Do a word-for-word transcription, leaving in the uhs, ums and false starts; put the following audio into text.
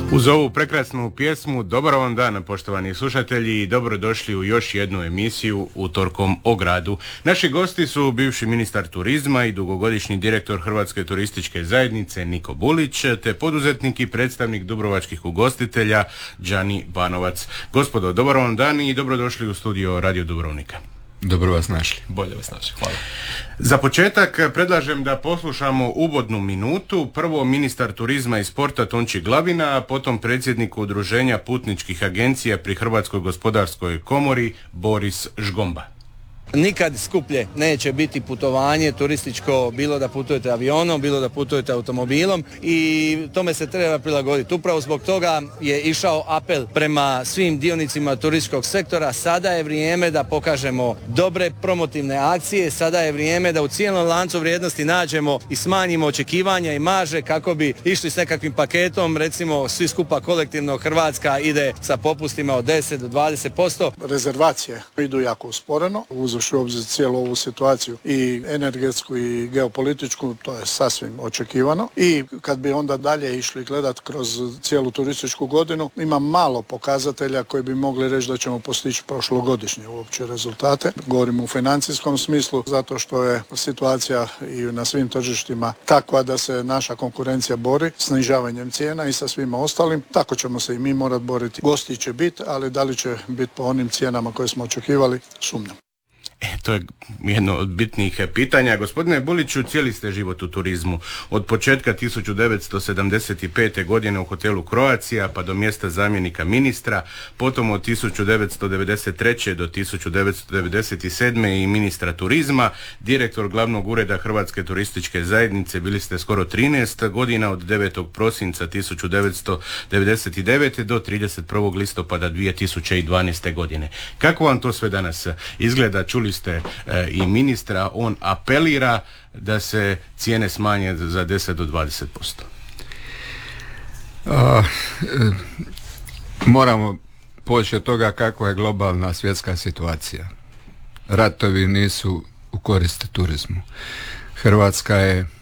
Uz ovu prekrasnu pjesmu, dobar vam dan, poštovani slušatelji, i dobrodošli u još jednu emisiju Utorkom o gradu. Naši gosti su bivši ministar turizma i dugogodišnji direktor Hrvatske turističke zajednice Niko Bulić, te poduzetnik i predstavnik dubrovačkih ugostitelja Đani Banovac. Gospodo, dobar vam dan i dobrodošli u studio Radio Dubrovnika. Dobro vas našli. Bolje vas našli, hvala. Za početak predlažem da poslušamo uvodnu minutu. Prvo ministar turizma i sporta Tonči Glavina, a potom predsjednik udruženja putničkih agencija pri Hrvatskoj gospodarskoj komori Boris Žgomba. Nikad skuplje neće biti putovanje turističko, bilo da putujete avionom, bilo da putujete automobilom, i tome se treba prilagoditi. Upravo zbog toga je išao apel prema svim dionicima turističkog sektora. Sada je vrijeme da pokažemo dobre promotivne akcije, sada je vrijeme da u cijelom lancu vrijednosti nađemo i smanjimo očekivanja i marže kako bi išli s nekakvim paketom, recimo svi skupa kolektivno Hrvatska ide sa popustima od deset do dvadeset posto. Rezervacije idu jako usporeno, uz u obzir cijelu ovu situaciju i energetsku i geopolitičku, to je sasvim očekivano. I kad bi onda dalje išli gledat kroz cijelu turističku godinu, ima malo pokazatelja koji bi mogli reći da ćemo postići prošlogodišnje uopće rezultate. Govorimo u financijskom smislu, zato što je situacija i na svim tržištima takva da se naša konkurencija bori snižavanjem cijena i sa svima ostalim. Tako ćemo se i mi morati boriti. Gosti će biti, ali da li će biti po onim cijenama koje smo očekivali, sumnjam. E, to je jedno od bitnijih pitanja. Gospodine Buliću, cijeli ste život u turizmu. Od početka tisuću devetsto sedamdeset pete. godine u hotelu Croatia pa do mjesta zamjenika ministra, potom od tisuću devetsto devedeset treće. do tisuću devetsto devedeset sedme. i ministra turizma, direktor glavnog ureda Hrvatske turističke zajednice, bili ste skoro trinaest godina, od devetog prosinca tisuću devetsto devedeset devete. do trideset prvog listopada dvije tisuće dvanaeste. godine. Kako vam to sve danas izgleda? Čuli ste e, i ministra, on apelira da se cijene smanje za deset do dvadeset posto. A, e, moramo poći od toga kakva je globalna svjetska situacija. Ratovi nisu u korist turizmu. Hrvatska je